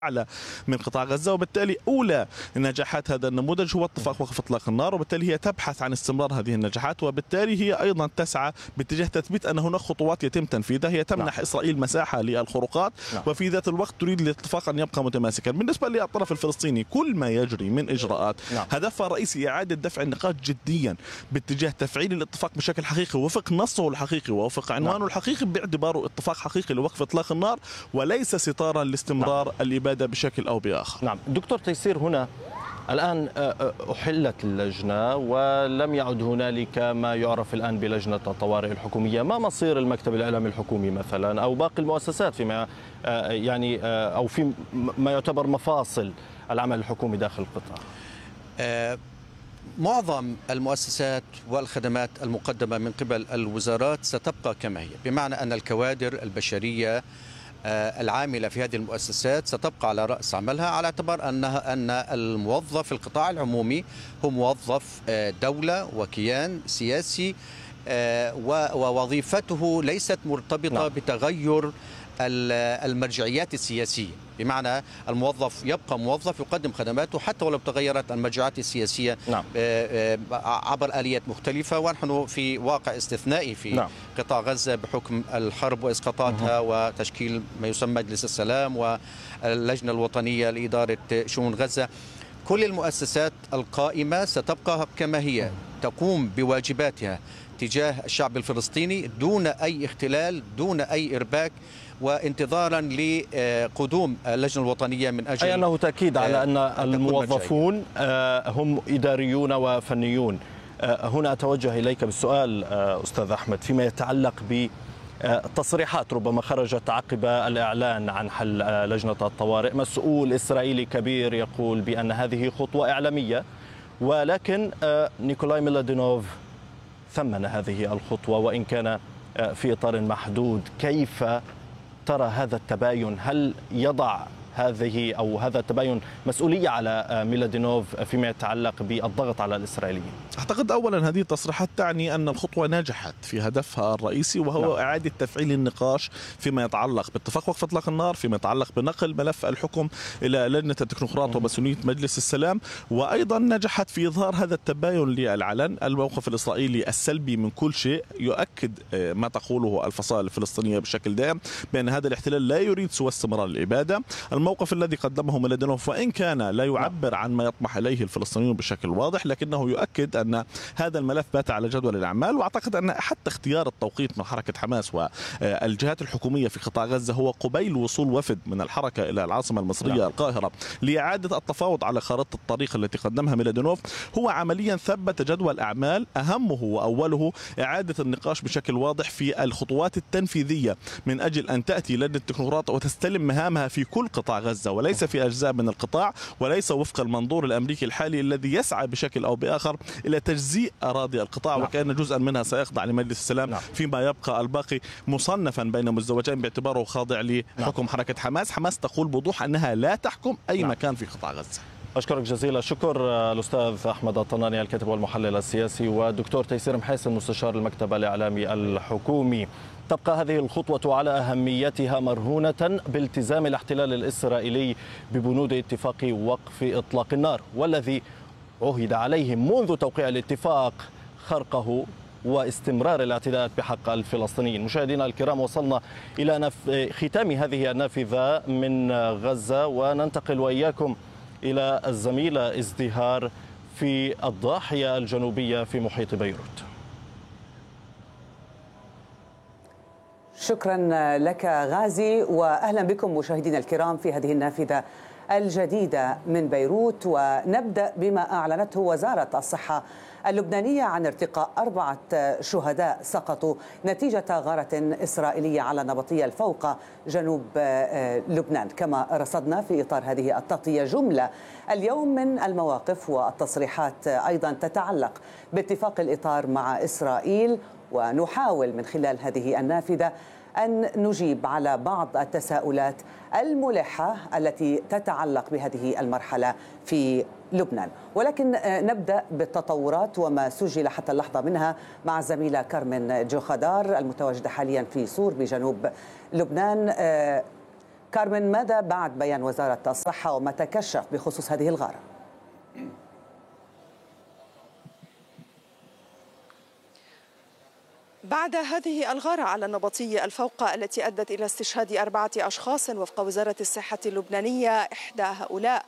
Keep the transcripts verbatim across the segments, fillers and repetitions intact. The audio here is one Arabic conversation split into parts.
أعلى من قطاع غزة، وبالتالي أولى نجاحات هذا النموذج هو اتفاق وقف إطلاق النار، وبالتالي هي تبحث عن استمرار هذه النجاحات، وبالتالي هي أيضا تسعى باتجاه تثبيت أن هناك خطوات يتم تنفيذها هي تمنح نعم. إسرائيل مساحة للخروقات نعم. وفي ذات الوقت تريد الاتفاق أن يبقى متماسكا. بالنسبة للطرف الفلسطيني كل ما يجري من إجراءات نعم. هدفها الرئيسي إعادة دفع النقاش جديا باتجاه تفعيل الاتفاق بشكل حقيقي وفق نصه الحقيقي ووفق عنوانه نعم. الحقيقي، باعتباره اتفاق حقيقي لوقف إطلاق النار وليس ستارا لاستمرار نعم. الإبادة بشكل أو بآخر. نعم دكتور تيسير، هنا الآن أحلت اللجنة ولم يعد هنالك ما يعرف الآن بلجنة الطوارئ الحكومية، ما مصير المكتب الإعلامي الحكومي مثلا أو باقي المؤسسات فيما يعني أو في ما يعتبر مفاصل العمل الحكومي داخل القطاع؟ أه معظم المؤسسات والخدمات المقدمة من قبل الوزارات ستبقى كما هي، بمعنى أن الكوادر البشرية العاملة في هذه المؤسسات ستبقى على رأس عملها، على اعتبار أنها أن الموظف في القطاع العمومي هو موظف دولة وكيان سياسي، ووظيفته ليست مرتبطة نعم. بتغير المرجعيات السياسية، بمعنى الموظف يبقى موظف يقدم خدماته حتى ولو تغيرت المرجعيات السياسية نعم. عبر آليات مختلفة، ونحن في واقع استثنائي في نعم. قطاع غزة بحكم الحرب وإسقاطاتها وتشكيل ما يسمى مجلس السلام واللجنة الوطنية لإدارة شؤون غزة. كل المؤسسات القائمة ستبقى كما هي، تقوم بواجباتها تجاه الشعب الفلسطيني دون أي اختلال دون أي إرباك، وانتظارا لقدوم اللجنة الوطنية من أجل أي أنه تأكيد على أن الموظفون هم إداريون وفنيون. هنا أتوجه إليك بالسؤال أستاذ أحمد فيما يتعلق بتصريحات ربما خرجت عقب الإعلان عن حل لجنة الطوارئ. مسؤول إسرائيلي كبير يقول بأن هذه خطوة إعلامية، ولكن نيكولاي ميلادينوف ثمن هذه الخطوة وإن كان في إطار محدود. كيف ترى هذا التباين؟ هل يضع هذه أو هذا التباين مسؤولية على ميلادينوف فيما يتعلق بالضغط على الإسرائيليين؟ أعتقد أولا هذه التصريحات تعني أن الخطوة نجحت في هدفها الرئيسي، وهو نعم. إعادة تفعيل النقاش فيما يتعلق باتفاق وقف إطلاق النار، فيما يتعلق بنقل ملف الحكم إلى لجنة التكنوقراط ومسؤولية مجلس السلام، وأيضا نجحت في إظهار هذا التباين للعلن. الموقف الإسرائيلي السلبي من كل شيء يؤكد ما تقوله الفصائل الفلسطينية بشكل دائم بأن هذا الاحتلال لا يريد سوى استمرار الإبادة. الموقف الذي قدمه ميلادينوف وإن كان لا يعبر عن ما يطمح إليه الفلسطينيون بشكل واضح، لكنه يؤكد أن هذا الملف بات على جدول الأعمال. وأعتقد أن حتى اختيار التوقيت من حركة حماس والجهات الحكومية في قطاع غزة هو قبيل وصول وفد من الحركة إلى العاصمة المصرية نعم. القاهرة لإعادة التفاوض على خارطة الطريق التي قدمها ميلادينوف. هو عمليا ثبت جدول أعمال أهمه وأوله إعادة النقاش بشكل واضح في الخطوات التنفيذية من أجل أن تأتي لجنة التكنوقراط وتستلم مهامها في كل قطاع غزة وليس في أجزاء من القطاع، وليس وفق المنظور الأمريكي الحالي الذي يسعى بشكل أو بآخر إلى تجزيء أراضي القطاع نعم. وكأن جزءا منها سيخضع لمجلس السلام نعم. فيما يبقى الباقي مصنفا بين مزدوجين باعتباره خاضع لحكم نعم. حركة حماس. حماس تقول بوضوح أنها لا تحكم أي نعم. مكان في قطاع غزة. أشكرك جزيلا الشكر الأستاذ أحمد الطناني الكاتب والمحلل السياسي، ودكتور تيسير محيسن مستشار المكتب الإعلامي الحكومي. تبقى هذه الخطوة على أهميتها مرهونة بالتزام الاحتلال الإسرائيلي ببنود اتفاق وقف إطلاق النار، والذي عهد عليهم منذ توقيع الاتفاق خرقه واستمرار الاعتداءات بحق الفلسطينيين. مشاهدينا الكرام، وصلنا إلى نف... ختام هذه النافذة من غزة، وننتقل وإياكم إلى الزميلة ازدهار في الضاحية الجنوبية في محيط بيروت. شكرا لك غازي، وأهلا بكم مشاهدينا الكرام في هذه النافذة الجديدة من بيروت. ونبدأ بما أعلنته وزارة الصحة اللبنانية عن ارتقاء أربعة شهداء سقطوا نتيجة غارة إسرائيلية على نبطية الفوق جنوب لبنان. كما رصدنا في إطار هذه التغطية جملة اليوم من المواقف والتصريحات أيضا تتعلق باتفاق الإطار مع إسرائيل، ونحاول من خلال هذه النافذة أن نجيب على بعض التساؤلات الملحة التي تتعلق بهذه المرحلة في لبنان. ولكن نبدأ بالتطورات وما سجل حتى اللحظة منها مع الزميلة كارمن جوخدار المتواجدة حاليا في صور بجنوب لبنان. كارمن، ماذا بعد بيان وزارة الصحة وما تكشف بخصوص هذه الغارة؟ بعد هذه الغارة على النبطي الفوقة التي أدت إلى استشهاد أربعة أشخاص وفق وزارة الصحة اللبنانية، إحدى هؤلاء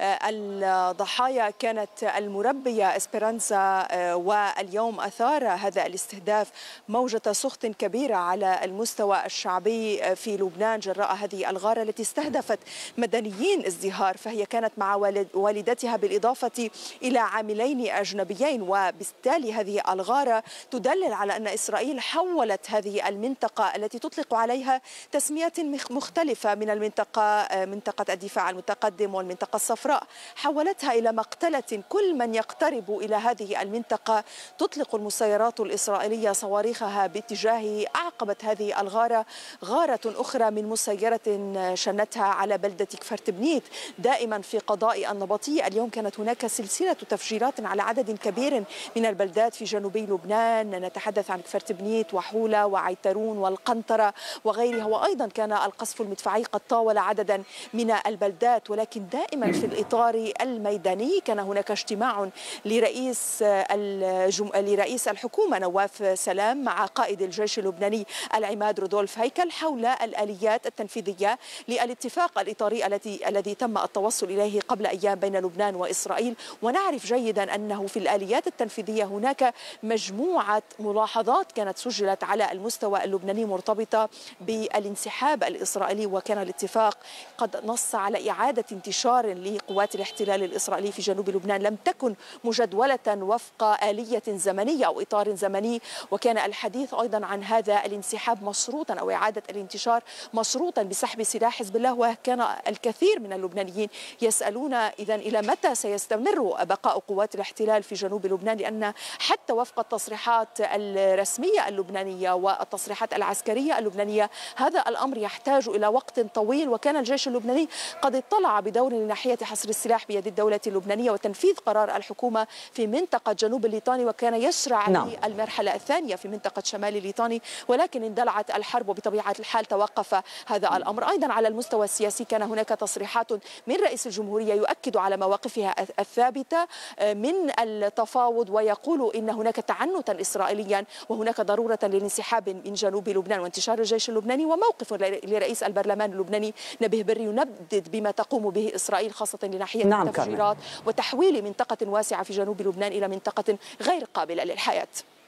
الضحايا كانت المربية إسبرانزا، واليوم أثار هذا الاستهداف موجة سخط كبيرة على المستوى الشعبي في لبنان جراء هذه الغارة التي استهدفت مدنيين ازدهار، فهي كانت مع والدتها بالإضافة إلى عاملين أجنبيين، وبالتالي هذه الغارة تدلل على أن إسرائيل حولت هذه المنطقة التي تطلق عليها تسميات مختلفة من المنطقة منطقة الدفاع المتقدم والمنطقة الصفراء، حولتها إلى مقتلة. كل من يقترب إلى هذه المنطقة تطلق المسيرات الإسرائيلية صواريخها باتجاهه. أعقبت هذه الغارة غارة أخرى من مسيرة شنتها على بلدة كفر تبنيت. دائما في قضاء النبطي اليوم كانت هناك سلسلة تفجيرات على عدد كبير من البلدات في جنوبي لبنان، نتحدث عن كفر تبنيت وحولة وعيترون والقنطرة وغيرها، وأيضا كان القصف المدفعي قد طاول عددا من البلدات. ولكن دائما في الإطار الميداني كان هناك اجتماع لرئيس الجم... لرئيس الحكومة نواف سلام مع قائد الجيش اللبناني العماد رودولف هيكل حول الآليات التنفيذية للاتفاق الإطاري الذي الذي تم التوصل إليه قبل أيام بين لبنان وإسرائيل. ونعرف جيدا أنه في الآليات التنفيذية هناك مجموعة ملاحظات كانت سجلت على المستوى اللبناني مرتبطة بالانسحاب الإسرائيلي، وكان الاتفاق قد نص على إعادة انتشار لقوات الاحتلال الإسرائيلي في جنوب لبنان لم تكن مجدولة وفق آلية زمنية أو إطار زمني، وكان الحديث أيضا عن هذا الانسحاب مشروطا أو إعادة الانتشار مشروطا بسحب سلاح حزب الله. وكان الكثير من اللبنانيين يسألون إذن إلى متى سيستمر بقاء قوات الاحتلال في جنوب لبنان، لأن حتى وفق التصريحات الرسمية اللبنانية والتصريحات العسكرية اللبنانية هذا الأمر يحتاج إلى وقت طويل. وكان الجيش اللبناني قد اطلع بدور لناحية حصر السلاح بيد الدولة اللبنانية وتنفيذ قرار الحكومة في منطقة جنوب الليطاني، وكان يشرع نعم. المرحلة الثانية في منطقة شمال الليطاني، ولكن اندلعت الحرب وبطبيعة الحال توقف هذا الأمر. أيضا على المستوى السياسي كان هناك تصريحات من رئيس الجمهورية يؤكد على مواقفها الثابتة من التفاوض، ويقول إن هناك تعنتا إسرائيليا وهناك ضرورة للانسحاب من جنوب لبنان وانتشار الجيش اللبناني. وموقف لرئيس البرلمان اللبناني نبيه بري يندد بما تقوم به إسرائيل خاصة لناحية نعم التفجيرات وتحويل منطقة واسعة في جنوب لبنان إلى منطقة غير قابلة للحياة.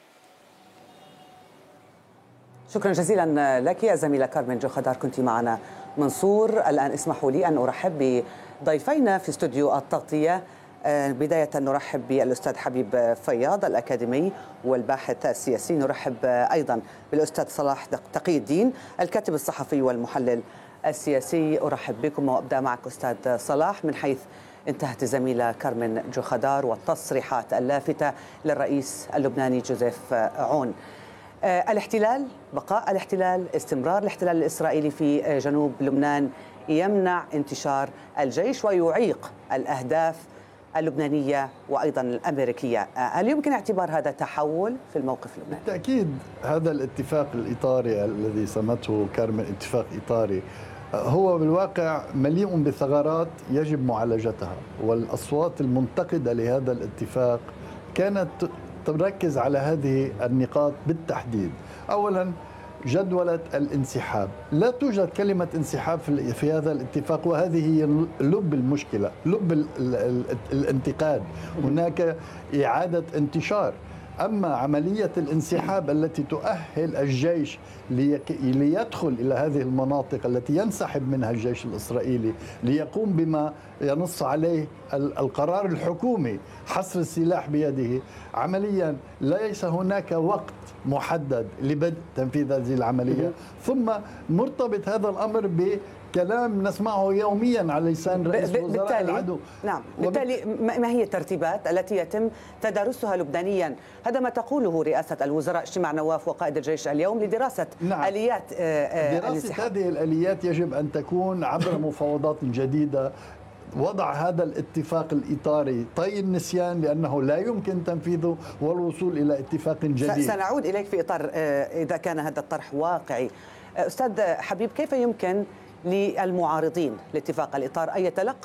شكرا جزيلا لك يا زميلة كارمن جو خضار، كنت معنا منصور. الآن اسمحوا لي أن أرحب بضيفينا في استوديو التغطية. بداية نرحب بالأستاذ حبيب فياض الأكاديمي والباحث السياسي، نرحب أيضا بالأستاذ صلاح تقي الدين الكاتب الصحفي والمحلل السياسي. أرحب بكم وأبدأ معك أستاذ صلاح من حيث انتهت الزميلة كارمن جو خضار والتصريحات اللافتة للرئيس اللبناني جوزيف عون. الاحتلال، بقاء الاحتلال، استمرار الاحتلال الإسرائيلي في جنوب لبنان يمنع انتشار الجيش ويعيق الأهداف اللبنانية وأيضا الأمريكية. هل يمكن اعتبار هذا تحول في الموقف اللبناني؟ بالتأكيد هذا الاتفاق الإطاري الذي سمته كارمن اتفاق إطاري هو بالواقع مليء بثغرات يجب معالجتها، والأصوات المنتقدة لهذا الاتفاق كانت تركز على هذه النقاط بالتحديد. أولا جدولة الانسحاب، لا توجد كلمة انسحاب في هذا الاتفاق، وهذه هي لب المشكلة، لب الانتقاد. هناك إعادة انتشار. أما عملية الانسحاب التي تؤهل الجيش ليدخل إلى هذه المناطق التي ينسحب منها الجيش الإسرائيلي ليقوم بما ينص عليه القرار الحكومي حصر السلاح بيده، عمليا ليس هناك وقت محدد لبدء تنفيذ هذه العملية. ثم مرتبط هذا الأمر ب كلام نسمعه يوميا على لسان رئيس وزراء العدو. نعم، بالتالي ما هي الترتيبات التي يتم تدارسها لبنانيا؟ هذا ما تقوله رئاسة الوزراء اجتماع نواف وقائد الجيش اليوم لدراسة نعم. آليات دراسة الانسحاب. هذه الآليات يجب أن تكون عبر مفاوضات جديدة، وضع هذا الاتفاق الإطاري طي النسيان لأنه لا يمكن تنفيذه والوصول إلى اتفاق جديد. سنعود إليك في إطار إذا كان هذا الطرح واقعي. أستاذ حبيب، كيف يمكن للمعارضين لاتفاق الإطار أن يتلقى